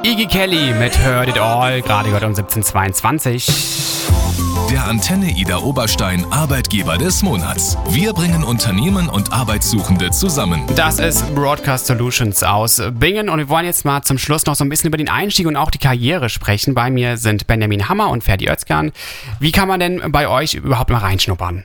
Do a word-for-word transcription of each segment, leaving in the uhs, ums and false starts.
Iggy Kelly mit Heard It All, gerade gehört um siebzehn Uhr zweiundzwanzig. Der Antenne Ida Oberstein Arbeitgeber des Monats. Wir bringen Unternehmen und Arbeitssuchende zusammen. Das ist Broadcast Solutions aus Bingen und wir wollen jetzt mal zum Schluss noch so ein bisschen über den Einstieg und auch die Karriere sprechen. Bei mir sind Benjamin Hammer und Ferdi Özkan. Wie kann man denn bei euch überhaupt mal reinschnuppern?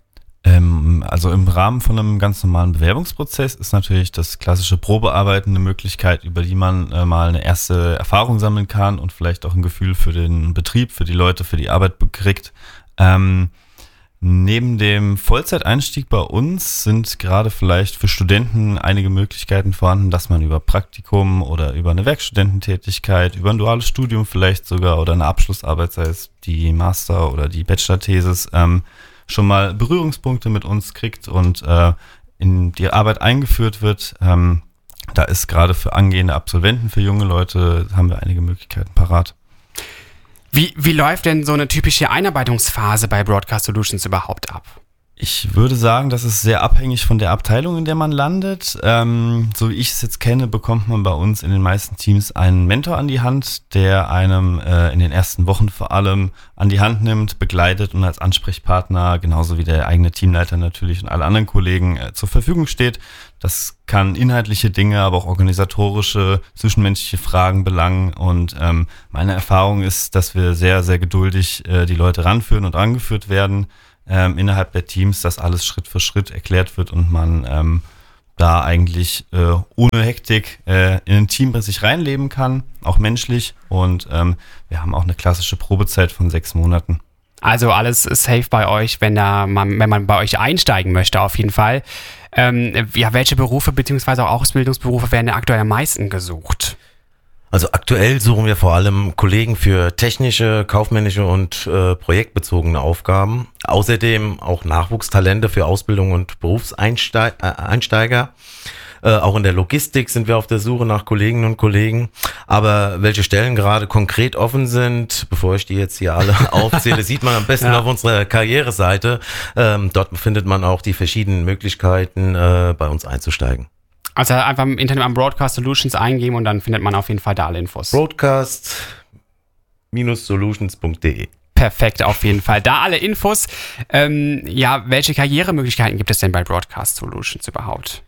Ähm, also im Rahmen von einem ganz normalen Bewerbungsprozess ist natürlich das klassische Probearbeiten eine Möglichkeit, über die man äh, mal eine erste Erfahrung sammeln kann und vielleicht auch ein Gefühl für den Betrieb, für die Leute, für die Arbeit kriegt. Ähm, neben dem Vollzeiteinstieg bei uns sind gerade vielleicht für Studenten einige Möglichkeiten vorhanden, dass man über Praktikum oder über eine Werkstudententätigkeit, über ein duales Studium vielleicht sogar oder eine Abschlussarbeit, sei es die Master- oder die Bachelor-Thesis, ähm, schon mal Berührungspunkte mit uns kriegt und äh, in die Arbeit eingeführt wird. Ähm, da ist gerade für angehende Absolventen, für junge Leute, haben wir einige Möglichkeiten parat. Wie, wie läuft denn so eine typische Einarbeitungsphase bei Broadcast Solutions überhaupt ab? Ich würde sagen, das ist sehr abhängig von der Abteilung, in der man landet. Ähm, so wie ich es jetzt kenne, bekommt man bei uns in den meisten Teams einen Mentor an die Hand, der einem äh, in den ersten Wochen vor allem an die Hand nimmt, begleitet und als Ansprechpartner, genauso wie der eigene Teamleiter natürlich und alle anderen Kollegen äh, zur Verfügung steht. Das kann inhaltliche Dinge, aber auch organisatorische, zwischenmenschliche Fragen belangen. Und ähm, meine Erfahrung ist, dass wir sehr, sehr geduldig äh, die Leute ranführen und angeführt werden. Ähm, innerhalb der Teams, dass alles Schritt für Schritt erklärt wird und man ähm, da eigentlich äh, ohne Hektik äh, in ein Team sich reinleben kann, auch menschlich. Und ähm, wir haben auch eine klassische Probezeit von sechs Monaten. Also alles safe bei euch, wenn da man, wenn man bei euch einsteigen möchte, auf jeden Fall. Ähm, ja, welche Berufe bzw. auch Ausbildungsberufe werden denn aktuell am meisten gesucht? Also aktuell suchen wir vor allem Kollegen für technische, kaufmännische und äh, projektbezogene Aufgaben. Außerdem auch Nachwuchstalente für Ausbildung und Berufseinsteiger. Äh, auch in der Logistik sind wir auf der Suche nach Kolleginnen und Kollegen. Aber welche Stellen gerade konkret offen sind, bevor ich die jetzt hier alle aufzähle, sieht man am besten ja. auf unserer Karriereseite. Ähm, dort findet man auch die verschiedenen Möglichkeiten, äh, bei uns einzusteigen. Also einfach im Internet am Broadcast Solutions eingeben und dann findet man auf jeden Fall da alle Infos. broadcast Solutions punkt de. Perfekt, auf jeden Fall. Da alle Infos. Ähm, ja, welche Karrieremöglichkeiten gibt es denn bei Broadcast Solutions überhaupt?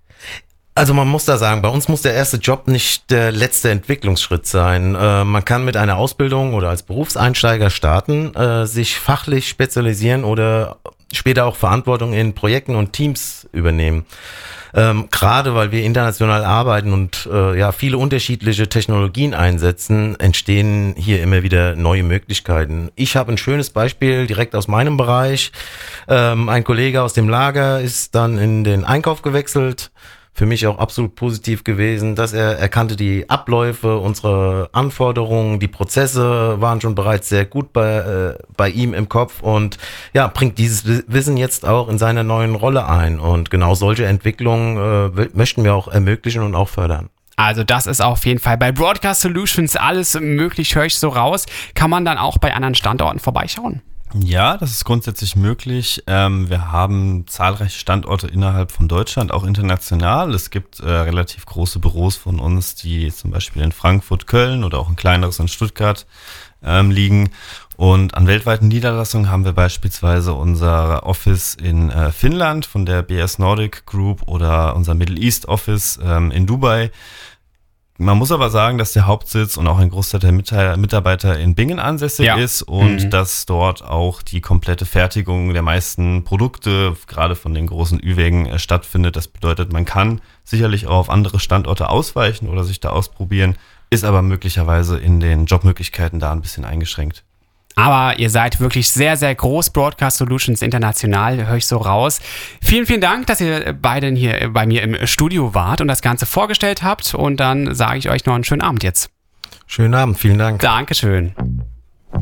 Also man muss da sagen, bei uns muss der erste Job nicht der letzte Entwicklungsschritt sein. Äh, man kann mit einer Ausbildung oder als Berufseinsteiger starten, äh, sich fachlich spezialisieren oder später auch Verantwortung in Projekten und Teams übernehmen. Ähm, gerade weil wir international arbeiten und äh, ja viele unterschiedliche Technologien einsetzen, entstehen hier immer wieder neue Möglichkeiten. Ich habe ein schönes Beispiel direkt aus meinem Bereich. Ähm, ein Kollege aus dem Lager ist dann in den Einkauf gewechselt. Für mich auch absolut positiv gewesen, dass er erkannte die Abläufe, unsere Anforderungen, die Prozesse waren schon bereits sehr gut bei, äh, bei ihm im Kopf und ja, bringt dieses Wissen jetzt auch in seiner neuen Rolle ein. Und genau solche Entwicklungen äh, möchten wir auch ermöglichen und auch fördern. Also das ist auf jeden Fall bei Broadcast Solutions alles möglich, höre ich so raus. Kann man dann auch bei anderen Standorten vorbeischauen? Ja, das ist grundsätzlich möglich. Ähm, wir haben zahlreiche Standorte innerhalb von Deutschland, auch international. Es gibt äh, relativ große Büros von uns, die zum Beispiel in Frankfurt, Köln oder auch ein kleineres in Stuttgart ähm, liegen. Und an weltweiten Niederlassungen haben wir beispielsweise unser Office in äh, Finnland von der B S Nordic Group oder unser Middle East Office ähm, in Dubai. Man muss aber sagen, dass der Hauptsitz und auch ein Großteil der Mitarbeiter in Bingen ansässig ja. ist und mhm. dass dort auch die komplette Fertigung der meisten Produkte, gerade von den großen Ü-Wägen, äh, stattfindet. Das bedeutet, man kann sicherlich auch auf andere Standorte ausweichen oder sich da ausprobieren, ist aber möglicherweise in den Jobmöglichkeiten da ein bisschen eingeschränkt. Aber ihr seid wirklich sehr, sehr groß, Broadcast Solutions international, höre ich so raus. Vielen, vielen Dank, dass ihr beide hier bei mir im Studio wart und das Ganze vorgestellt habt. Und dann sage ich euch noch einen schönen Abend jetzt. Schönen Abend, vielen Dank. Dankeschön.